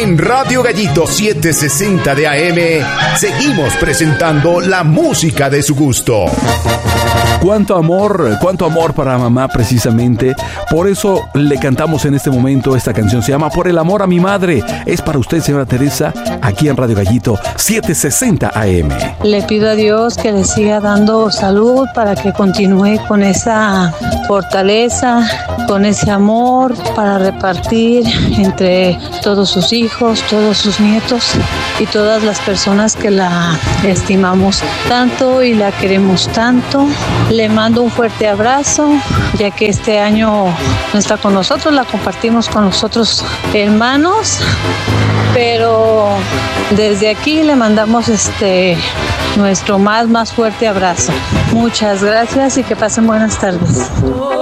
En Radio Gallito 760 de AM seguimos presentando la música de su gusto. Cuánto amor para mamá precisamente. Por eso le cantamos en este momento esta canción. Se llama Por el amor a mi madre. Es para usted, señora Teresa, aquí en Radio Gallito 760 AM. Le pido a Dios que le siga dando salud para que continúe con esa fortaleza, con ese amor para repartir entre todos sus hijos, todos sus nietos y todas las personas que la estimamos tanto y la queremos tanto. Le mando un fuerte abrazo, ya que este año no está con nosotros, la compartimos con los otros hermanos, pero desde aquí le mandamos nuestro más fuerte abrazo. Muchas gracias y que pasen buenas tardes.